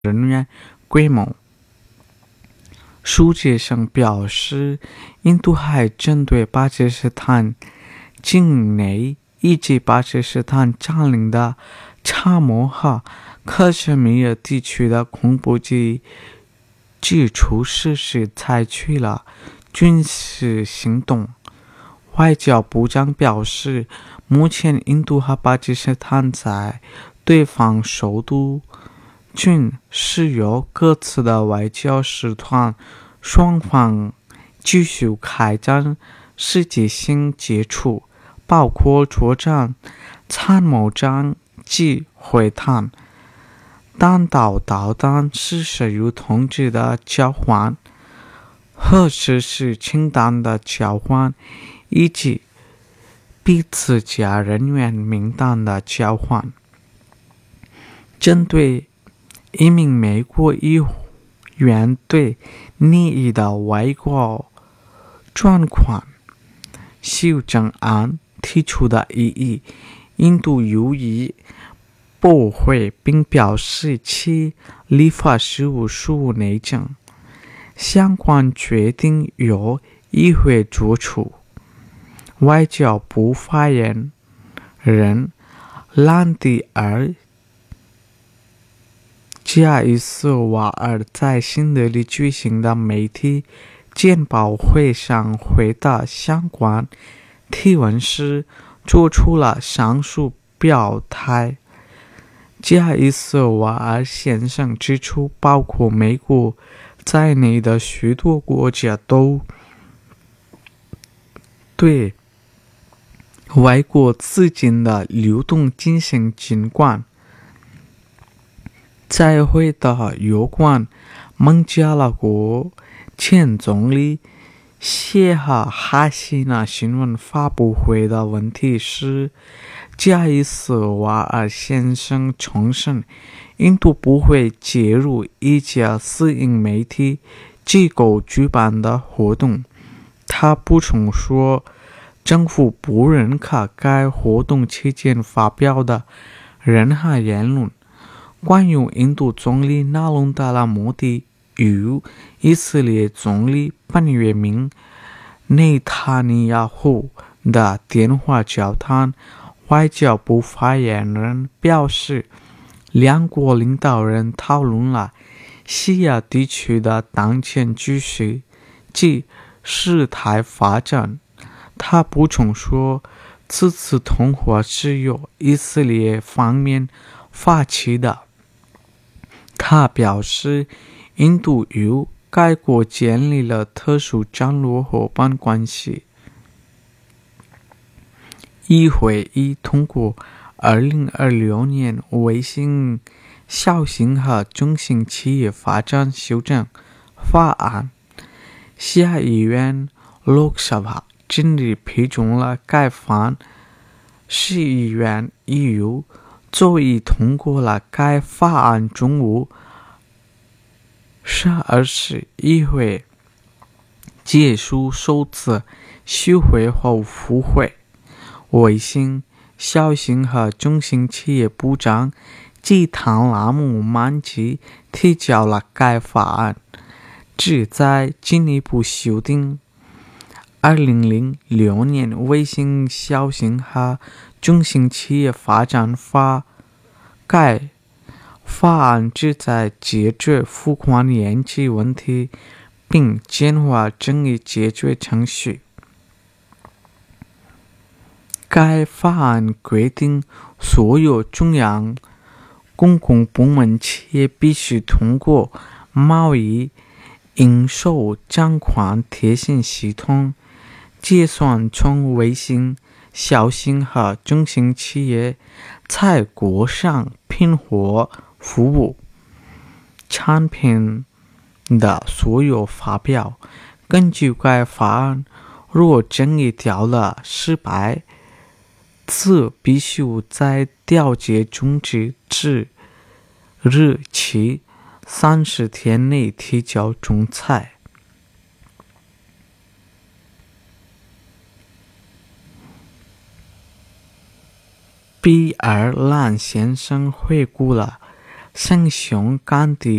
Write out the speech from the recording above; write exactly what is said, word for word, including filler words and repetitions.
人员规模。书记上表示，印度还针对巴基斯坦境内以及巴基斯坦占领的查谟和克什米尔地区的恐怖及基础设施采取了军事行动。外交部长表示，目前印度和巴基斯坦在对方首都均是有各自的外交使团，双方继续开展实际性接触，包括作战、参谋长及会谈、弹道导弹试射与通知的交换、核设施清单的交换，以及彼此家人员名单的交换。针对一名美国议员对尼伊的外交状况修正案提出的异议，印度予以驳回，并表示其立法事务属于内政，相关决定由议会作出。外交部发言人兰迪尔加伊斯瓦尔在新德里举行的媒体简报会上回答相关提问时做出了上述表态。加伊斯瓦尔先生指出，包括美国在内的许多国家都对外国资金的流动进行监管。再回答有关孟加拉国前总理谢哈哈西那新闻发布会的问题时，加伊斯瓦尔先生重申，印度不会介入一家私营媒体机构举办的活动。他补充说，政府不认可该活动期间发表的任何言论。关于印度总理纳伦达拉摩迪与以色列总理本约明内塔尼亚胡的电话交谈，外交部发言人表示，两国领导人讨论了西亚地区的当前局势及事态发展。他补充说，此次通话是由以色列方面发起的。他表示，印度与该国建立了特殊战略伙伴关系。议会已通过二零二六年卫星小型和中型企业发展修正法案，下议院洛萨帕近日批准了该法案，市议院E U昨已通过了该法案。中午十二时，议会结束首次休会后复会。卫星小型和中型企业部长吉坦拉姆曼吉提交了该法案，旨在进一步修订二零零六年卫星小型和中型企业发展法。该法案旨在解决付款延期问题，并简化争议解决程序。该法案规定，所有中央公共部门企业必须通过贸易应收账款贴现系统结算从卫星小型和中型企业采购商品或服务产品的所有发票。根据该法案，若争议调了失败，则必须在调解终止之日起三十天内提交仲裁。比尔兰先生回顾了圣雄甘地